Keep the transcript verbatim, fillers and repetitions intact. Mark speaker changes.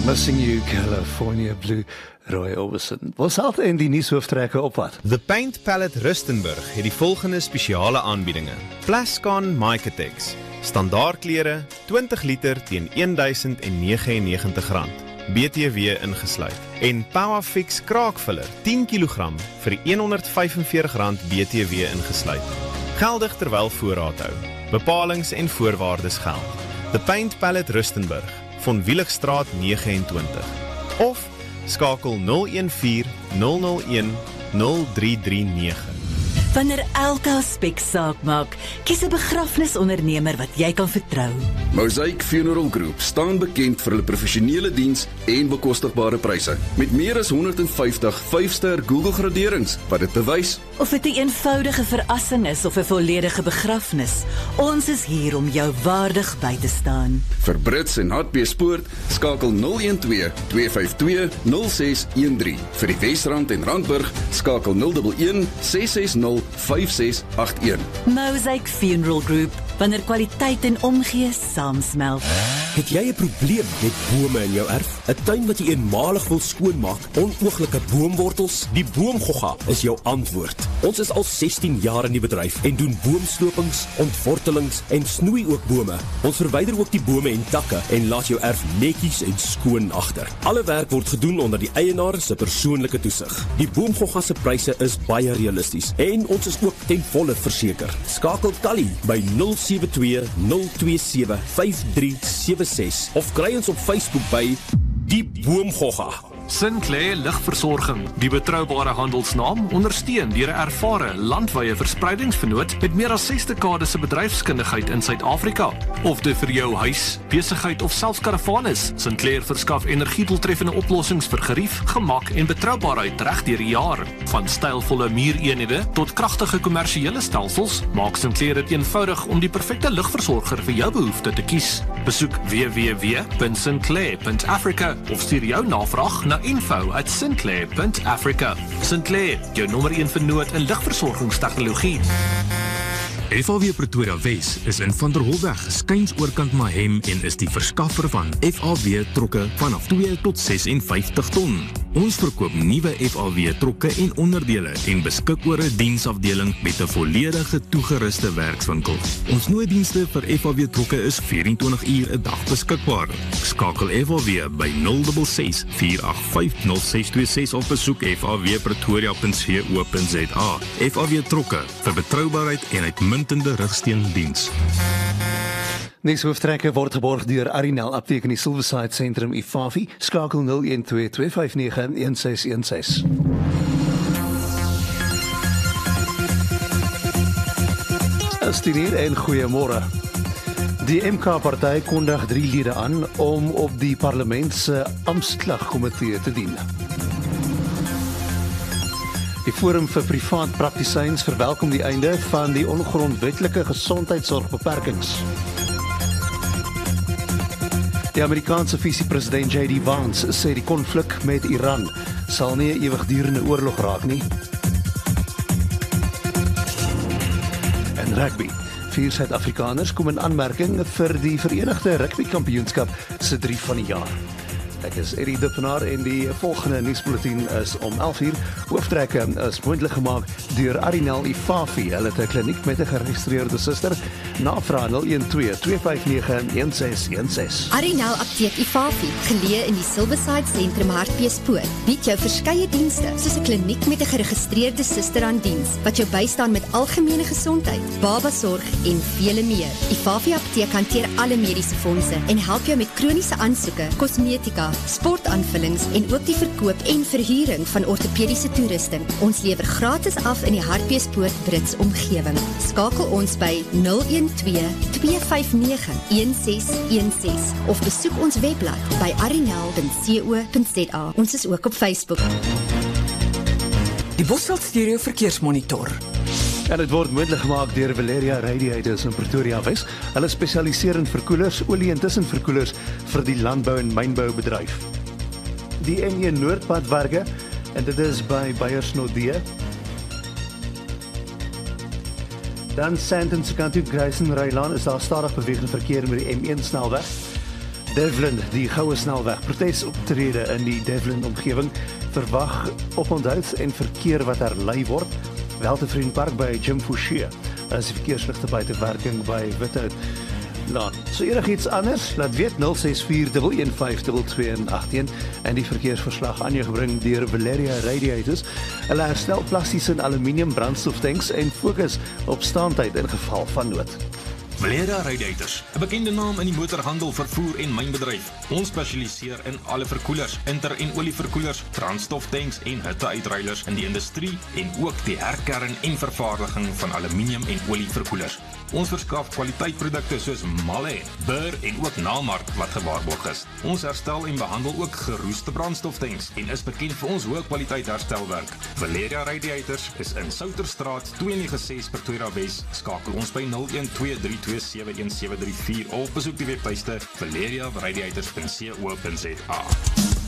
Speaker 1: Missing You, California Blue, Roy Orbison. Wat sal in die nuushooftrekke op wat?
Speaker 2: The Paint Palette Rustenburg het die volgende spesiale aanbiedinge. Plascon Micatex, standaardklere, twintig liter teen duisend negenennegentig rand, B T W ingesluit. En Powerfix kraakvuller, tien kilogram vir honderd vyfenveertig rand B T W ingesluit. Geldig terwyl voorraad hou. Bepalings en voorwaardes geld. The Paint Palette Rustenburg, Von Wieligstraat vyf nege. Of skakel nul een vier nul nul een nul drie drie nege.
Speaker 3: Wanneer elke aspek saak maak, kies 'n begrafnisondernemer wat jy kan vertrou.
Speaker 4: Mosaic Funeral Group staan bekend vir hulle professionele diens en bekostigbare pryse. Met meer as honderd vyftig vyf-ster Google graderings wat dit bewys.
Speaker 3: Of dit 'n eenvoudige verrassing is of 'n volledige begrafnis, ons is hier om jou waardig by te staan.
Speaker 4: Vir Brits en Hartbeespoort skakel nul een twee twee vyf twee nul ses een drie. Vir die Wesrand en Randburg skakel nul een een ses ses nul vyf ses agt een.
Speaker 3: Mosaic Funeral Group, wanneer kwaliteit en omgee saamsmelt.
Speaker 5: Het jy 'n probleem met bome in jou erf? 'n Tuin wat jy eenmalig wil skoonmaak, onooglike boomwortels? Die Boomgogga is jou antwoord. Ons is al sestien jaar in die bedryf en doen boomslopings, ontwortelings en snoei ook bome. Ons verwyder ook die bome en takke en laat jou erf netjies en skoon agter. Alle werk word gedoen onder die eienaar se persoonlike toesig. Die Boomgogga se pryse is baie realisties en ons is ook ten volle verseker. Skakel Tally by nul sewe twee nul twee sewe vyf drie sewe ses of kry ons op Facebook by Die Boomgogga.
Speaker 6: Sinclair Ligversorging, die betroubare handelsnaam, ondersteun deur 'n ervare landwyse verspreidingsvernoot met meer as ses dekades se bedryfskundigheid in Suid-Afrika. Of dit vir jou huis, besigheid of selfs karavaan is, Sinclair verskaf energiedoeltreffende oplossings vir gerief, gemak en betroubaarheid reg deur die jaar. Van stylvolle muureenhede tot kragtige kommersiële stelsels, maak Sinclair dit eenvoudig om die perfekte ligversorger vir jou behoefte te kies. Besoek w w w punt sinclair punt africa of stuur jou navraag na info at sinclair punt africa. Sinclair, jou nommer een vernoot in ligversorgingstegnologie.
Speaker 7: F A W Pretoria Wes is in Van der Holweg, skuins oorkant Mahem en is die verskaffer van F A W trokke vanaf twee tot ses en vyftig ton. Ons verkoop nuwe F A W trokke en onderdele en beskik oor 'n diensafdeling met 'n volledige toegeruste werkswinkel. Ons nooddienste vir F A W trokke is vyf en twintig uur 'n dag beskikbaar. Skakel F A W by nul ses ses vier agt vyf nul ses twee ses of besoek f a w pretoria punt co punt za. F A W trokke vir betroubaarheid en uitmuntende rigsteendiens.
Speaker 1: Nuushooftrekke word geborg deur Arinel Apteek in die Silverside Sentrum Ifafi. Skakel nul een twee twee vyf nege een ses een ses. Astinier en goeiemôre. Die M K-party kondig drie lede aan om op die parlement se amptklagkomitee te dien. Die Forum vir Privaat Praktisyns verwelkom die einde van die ongrondwetlike gesondheidsorgbeperkings. Die Amerikaanse visiepresident J D Vance sê die konflik met Iran sal nie 'n ewigdurende oorlog raak nie. En rugby. Vier Suid-Afrikaners kom in aanmerking vir die Verenigde Rugby Kampioenskap se drie van die jaar. Ek is Eddie Dippenaar en die volgende nuusbulletin is om elf uur. Hooftrekke is moontlik gemaak deur Arinel Ifafi. Hulle het 'n kliniek met 'n geregistreerde suster. Navraag nul een twee twee vyf nege een ses een ses.
Speaker 8: Arinel Apteek Ifafi, geleë in die Silverside Sentrum Hartbeespoort, bied jou verskeie dienste, soos 'n kliniek met 'n geregistreerde suster aan diens, wat jou bystaan met algemene gesondheid, babasorg en vele meer. Ifafi Apteek hanteer alle mediese fondse en help jou met kroniese aansoeke, kosmetika, sportaanvullings en ook die verkoop en verhuuring van ortopediese toerusting. Ons lewer gratis af in die Hartbeespoort Brits omgewing. Skakel ons by nul een twee twee vyf nege een ses een ses of besoek ons webblad by arinel punt co punt za. Ons is ook op Facebook.
Speaker 9: Die Bosveld Stereo Verkeersmonitor.
Speaker 1: En dit word moontlik gemaak deur Valeria Radiators in Pretoria Wes. Hulle spesialiseer in verkoelers, olie en tussenverkoelers vir die landbou en mynboubedryf. Die N een Noordpadwerke, en dit is by Beyersnodde. Dan Sandton se kant toe Grayson Rylaan is daar stadig bewegende verkeer met die M een snelweg. Devlin, die goue snelweg, protesoptrede in die Devlin-omgewing, verwag oponthoud en verkeer wat herlei word. Weltevreden Park by Jim Fouché, as die verkeersligte buitewerking by Without Laan. So enigiets anders, laat weet nul ses vier een een vyf twee twee agt een en die verkeersverslag aan jou gebring deur Valeria Radiators. Hulle herstel plastiese en aluminium brandstoftanks en fokus op staandtyd in geval van nood.
Speaker 7: Valeria Radiators, 'n bekende naam in die motorhandel, vervoer en mynbedryf. Ons spesialiseer in alle verkoelers, inter- en olieverkoelers, brandstoftanks en hitteuitruilers in die industrie en ook die herkern en vervaardiging van aluminium en olieverkoelers. Ons verskaf kwaliteitprodukte soos Malle, Burr en ook Namark wat gewaarborg is. Ons herstel en behandel ook geroeste brandstoftanks en is bekend vir ons hoë kwaliteit herstelwerk. Valeria Radiators is in Souterstraat twee nege ses Pretoria Wes. Skakel ons by nul een twee drie twee sewe een sewe drie vier of besoek die webtuiste valeria radiators punt co punt za.